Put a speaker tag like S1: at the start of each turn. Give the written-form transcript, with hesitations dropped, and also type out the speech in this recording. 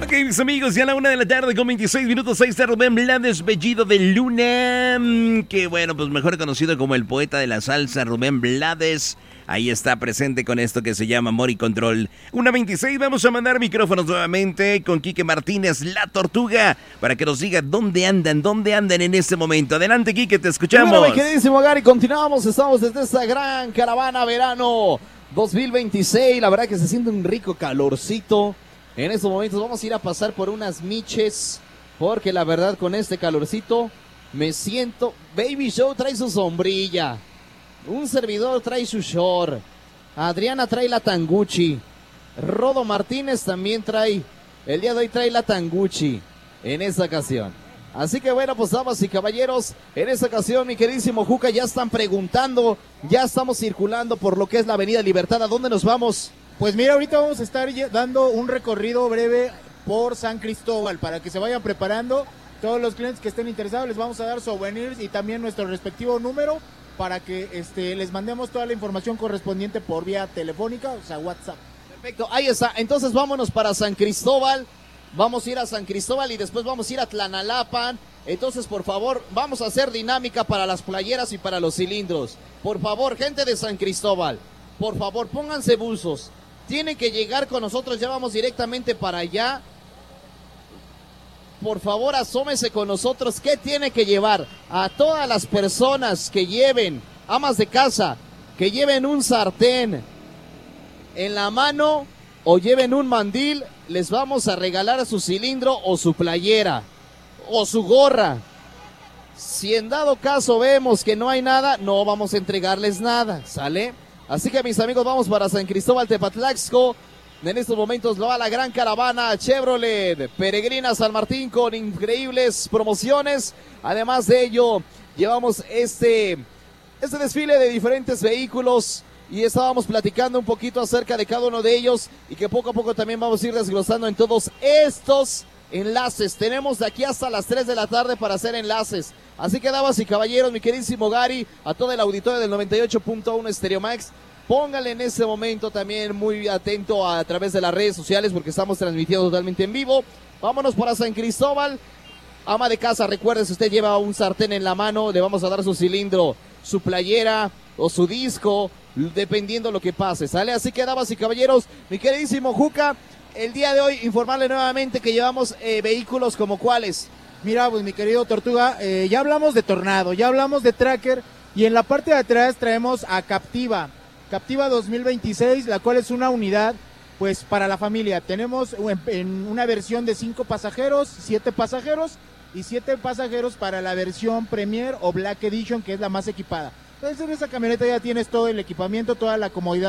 S1: Ok, mis amigos, ya a la 1:00 con 26 minutos, ahí está Rubén Blades, Bellido de Luna, que bueno, pues mejor conocido como el poeta de la salsa, Rubén Blades. Ahí está presente con esto que se llama Amor y Control. 1:26, vamos a mandar micrófonos nuevamente con Quique Martínez, La Tortuga, para que nos diga dónde andan en este momento. Adelante, Quique, te escuchamos.
S2: Bueno, mi queridísimo Gary, continuamos, estamos desde esta gran caravana verano 2026. La verdad que se siente un rico calorcito. En estos momentos vamos a ir a pasar por unas miches, porque la verdad con este calorcito me siento... Baby Show trae su sombrilla, un servidor trae su short, Adriana trae la tanguchi, Rodo Martínez también trae, el día de hoy trae la tanguchi en esta ocasión. Así que bueno, pues damas y caballeros, en esta ocasión mi queridísimo Juca, ya están preguntando, ya estamos circulando por lo que es la Avenida Libertad. ¿A dónde nos vamos?
S3: Pues mira, ahorita vamos a estar dando un recorrido breve por San Cristóbal para que se vayan preparando. Todos los clientes que estén interesados les vamos a dar souvenirs y también nuestro respectivo número para que les mandemos toda la información correspondiente por vía telefónica, o sea, WhatsApp.
S2: Perfecto, ahí está. Entonces vámonos para San Cristóbal. Vamos a ir a San Cristóbal y después vamos a ir a Tlanalapan. Entonces, por favor, vamos a hacer dinámica para las playeras y para los cilindros. Por favor, gente de San Cristóbal, por favor, pónganse buzos. Tienen que llegar con nosotros, ya vamos directamente para allá. Por favor, asómese con nosotros. ¿Qué tiene que llevar? A todas las personas que lleven, amas de casa, que lleven un sartén en la mano o lleven un mandil, les vamos a regalar su cilindro o su playera o su gorra. Si en dado caso vemos que no hay nada, no vamos a entregarles nada, ¿sale? Así que mis amigos, vamos para San Cristóbal Tepatlaxco. En estos momentos lo va la gran caravana Chevrolet Peregrina San Martín con increíbles promociones. Además de ello, llevamos este desfile de diferentes vehículos y estábamos platicando un poquito acerca de cada uno de ellos y que poco a poco también vamos a ir desglosando en todos estos enlaces. Tenemos de aquí hasta las 3 de la tarde para hacer enlaces. Así que, damas y caballeros, mi queridísimo Gary, a todo el auditorio del 98.1 Stereo Max, póngale en este momento también muy atento a través de las redes sociales porque estamos transmitiendo totalmente en vivo. Vámonos para San Cristóbal. Ama de casa, recuerde, si usted lleva un sartén en la mano, le vamos a dar su cilindro, su playera o su disco, dependiendo lo que pase, ¿sale? Así que, damas y caballeros, mi queridísimo Juca, el día de hoy informarle nuevamente que llevamos vehículos como cuáles.
S3: Mira, pues mi querido Tortuga, ya hablamos de Tornado, ya hablamos de Tracker y en la parte de atrás traemos a Captiva 2026, la cual es una unidad pues para la familia. Tenemos en una versión de 5 pasajeros, 7 pasajeros y 7 pasajeros para la versión Premier o Black Edition, que es la más equipada. Entonces en esa camioneta ya tienes todo el equipamiento, toda la comodidad